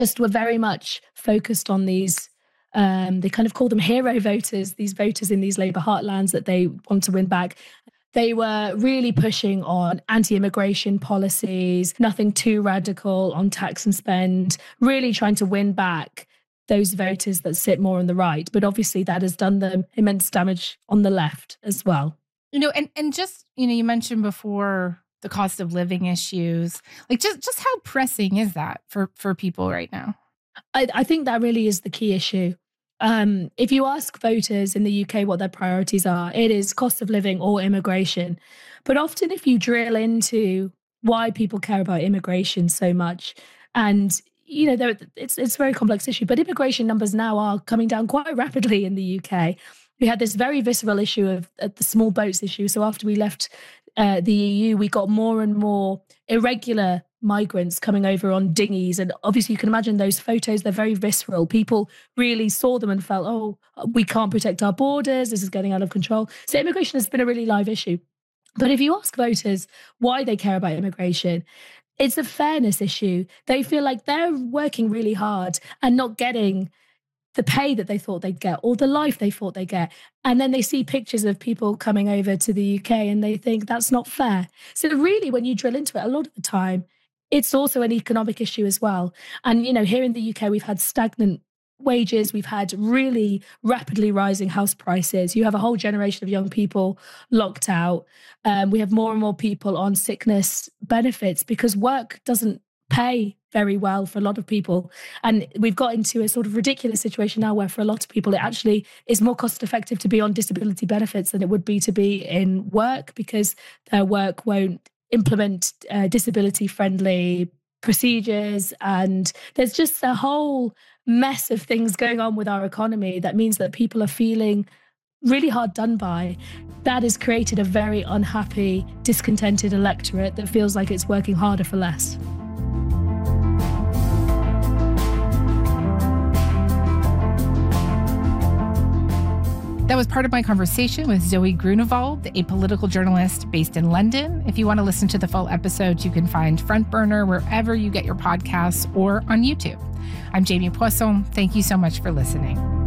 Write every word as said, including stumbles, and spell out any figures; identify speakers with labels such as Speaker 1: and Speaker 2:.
Speaker 1: just were very much focused on these, um, they kind of call them hero voters, these voters in these Labour heartlands that they want to win back. They were really pushing on anti-immigration policies, nothing too radical on tax and spend, really trying to win back those voters that sit more on the right. But obviously that has done them immense damage on the left as well.
Speaker 2: You know, and, and just, you know, you mentioned before the cost of living issues, like just, just how pressing is that for, for people right now?
Speaker 1: I, I think that really is the key issue. Um, if you ask voters in the U K what their priorities are, it is cost of living or immigration. But often if you drill into why people care about immigration so much, and, you know, there, it's, it's a very complex issue, but immigration numbers now are coming down quite rapidly in the U K. We had this very visceral issue of uh, the small boats issue. So after we left uh, the E U, we got more and more irregular migrants coming over on dinghies. And obviously you can imagine those photos, they're very visceral. People really saw them and felt, oh, we can't protect our borders. This is getting out of control. So immigration has been a really live issue. But if you ask voters why they care about immigration, it's a fairness issue. They feel like they're working really hard and not getting the pay that they thought they'd get or the life they thought they'd get. And then they see pictures of people coming over to the U K and they think that's not fair. So really, when you drill into it, a lot of the time, it's also an economic issue as well. And, you know, here in the U K, we've had stagnant wages. We've had really rapidly rising house prices. You have a whole generation of young people locked out. Um, we have more and more people on sickness benefits because work doesn't pay very well for a lot of people. And we've got into a sort of ridiculous situation now where for a lot of people, it actually is more cost effective to be on disability benefits than it would be to be in work because their work won't implement uh, disability-friendly procedures. And there's just a whole mess of things going on with our economy that means that people are feeling really hard done by. That has created a very unhappy, discontented electorate that feels like it's working harder for less.
Speaker 2: That was part of my conversation with Zoe Grunewald, a political journalist based in London. If you want to listen to the full episode, you can find Front Burner wherever you get your podcasts or on YouTube. I'm Jamie Poisson. Thank you so much for listening.